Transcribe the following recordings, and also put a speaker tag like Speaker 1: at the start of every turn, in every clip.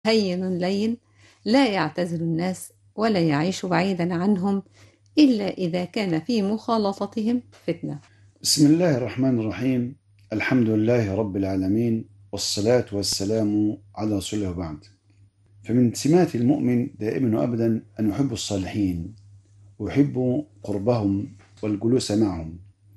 Speaker 1: هين لين لا يعتزل الناس ولا يعيش بعيدا عنهم إلا إذا كان في مخالطتهم فتنة.
Speaker 2: بسم الله الرحمن الرحيم. الحمد لله رب العالمين، والصلاة والسلام على رسول الله وبعد. فمن سمات المؤمن دائما وأبدا أن يحب الصالحين ويحب قربهم والجلوس معهم.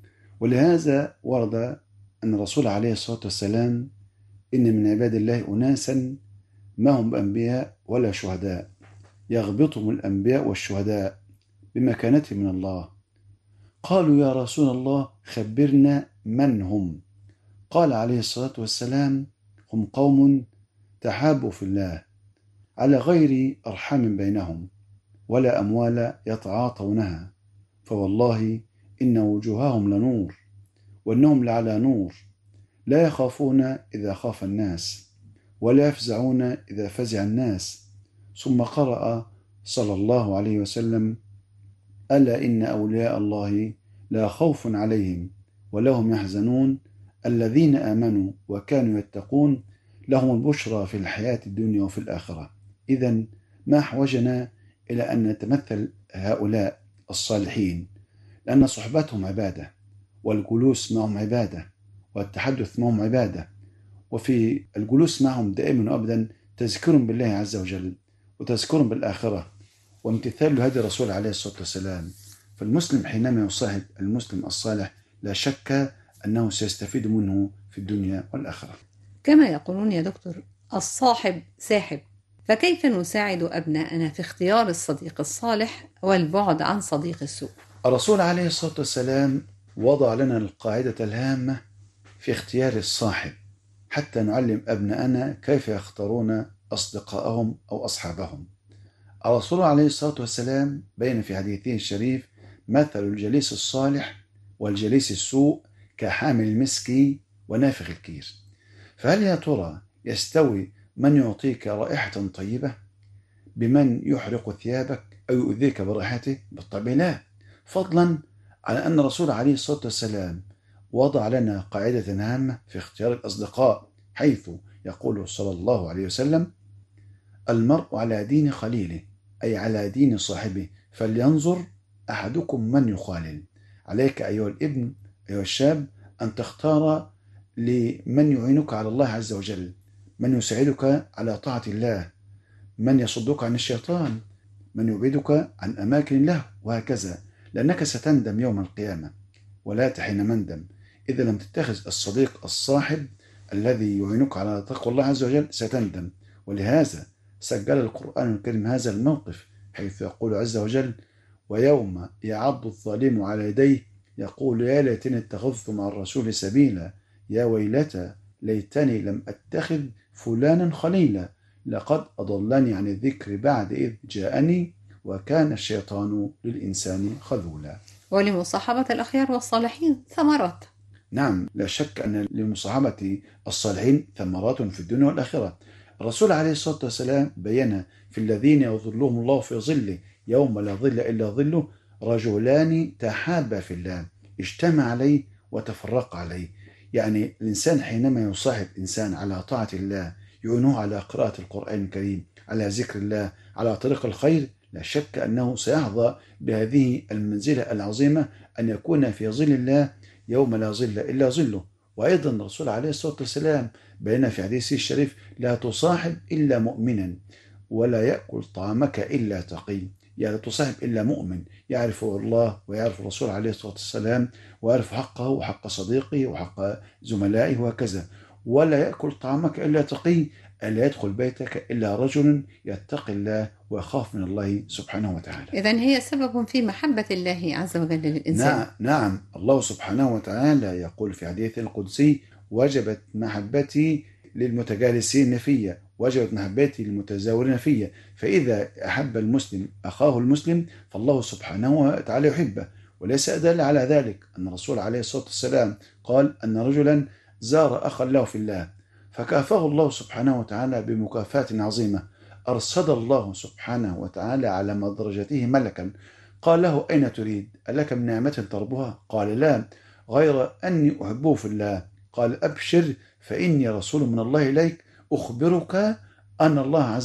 Speaker 2: ولهذا ورد أن الرسول عليه الصلاة والسلام: إن من عباد الله أناسا ما هم أنبياء ولا شهداء، يغبطهم الأنبياء والشهداء بمكانتهم من الله. قالوا: يا رسول الله خبرنا من هم؟ قال عليه الصلاة والسلام: هم قوم تحابوا في الله على غير أرحام بينهم ولا أموال يتعاطونها، فوالله إن وجوههم لنور وإنهم لعلى نور، لا يخافون إذا خاف الناس ولا يفزعون إذا فزع الناس. ثم قرأ صلى الله عليه وسلم: ألا إن أولياء الله لا خوف عليهم ولا هم يحزنون، الذين آمنوا وكانوا يتقون، لهم البشرى في الحياة الدنيا وفي الآخرة. إذن ما أحوجنا إلى أن نتمثل هؤلاء الصالحين، لأن صحبتهم عبادة، والجلوس معهم عبادة، والتحدث معهم عبادة، وفي الجلوس معهم دائما وأبدا تذكر بالله عز وجل وتذكر بالآخرة وامتثال هدي الرسول عليه الصلاة والسلام. فالمسلم حينما يصاحب المسلم الصالح لا شك أنه سيستفيد منه في الدنيا والآخرة.
Speaker 1: كما يقولون يا دكتور: الصاحب ساحب. فكيف نساعد أبناءنا في اختيار الصديق الصالح والبعد عن صديق السوء؟
Speaker 2: الرسول عليه الصلاة والسلام وضع لنا القاعدة الهامة في اختيار الصاحب حتى نعلم أبناءنا كيف يختارون أصدقائهم أو أصحابهم. الرسول عليه الصلاة والسلام بين في حديثه الشريف: مثل الجليس الصالح والجليس السوء كحامل المسك ونافخ الكير. فهل يا ترى يستوي من يعطيك رائحة طيبة بمن يحرق ثيابك أو يؤذيك برائحته؟ بالطبع لا، فضلا على أن الرسول عليه الصلاة والسلام وضع لنا قاعدة هامة في اختيار الأصدقاء، حيث يقول صلى الله عليه وسلم: المرء على دين خليله، أي على دين صاحبه، فلينظر أحدكم من يخالل. عليك أيها الابن، أيها الشاب، أن تختار لمن يعينك على الله عز وجل، من يساعدك على طاعة الله، من يصدك عن الشيطان، من يبعدك عن أماكن الله، وهكذا، لأنك ستندم يوم القيامة ولا تحين مندم. إذا لم تتخذ الصديق الصاحب الذي يعينك على تقوى الله عز وجل ستندم. ولهذا سجل القرآن الكريم هذا الموقف، حيث يقول عز وجل: ويوم يعض الظالم على يديه يقول يا ليتني اتخذت مع الرسول سبيلا، يا ويلتى ليتني لم أتخذ فلانا خليلا، لقد أضلني عن الذكر بعد إذ جاءني وكان الشيطان للإنسان خذولا.
Speaker 1: ولمصاحبة الأخيار والصالحين ثمرات.
Speaker 2: نعم، لا شك أن لمصاحبة الصالحين ثمرات في الدنيا والآخرة. الرسول عليه الصلاة والسلام بين في الذين يظلهم الله في ظله يوم لا ظل إلا ظله: رجلان تحابا في الله اجتمع عليه وتفرق عليه. يعني الإنسان حينما يصاحب إنسان على طاعة الله، يعينه على قراءة القرآن الكريم، على ذكر الله، على طريق الخير، لا شك أنه سيحظى بهذه المنزلة العظيمة، أن يكون في ظل الله يوم لا ظل إلا ظله. وأيضا الرسول عليه الصلاة والسلام بين في حديثه الشريف: لا تصاحب إلا مؤمنا ولا يأكل طعامك إلا تقي. يعني لا تصاحب إلا مؤمن يعرف الله ويعرف الرسول عليه الصلاة والسلام ويعرف حقه وحق صديقه وحق زملائه وكذا. ولا يأكل طعامك إلا تقي، ألا يدخل بيتك إلا رجل يتقي الله ويخاف من الله سبحانه وتعالى.
Speaker 1: إذن هي سبب في محبة الله عز وجل للإنسان.
Speaker 2: نعم، الله سبحانه وتعالى يقول في حديث القدسي: وجبت محبتي للمتجالسين في، وجبت محبتي للمتزاورين في. فإذا أحب المسلم أخاه المسلم فالله سبحانه وتعالى يحبه. وليس أدل على ذلك أن الرسول عليه الصلاة والسلام قال أن رجلا زار أخا له في الله فكافاه الله سبحانه وتعالى بمكافاة عظيمة. أرصد الله سبحانه وتعالى على مدرجته ملكا، قال له: أين تريد؟ ألك من نعمة تربها؟ قال: لا، غير أني أحبه في الله. قال: أبشر فإني رسول من الله إليك أخبرك أن الله عز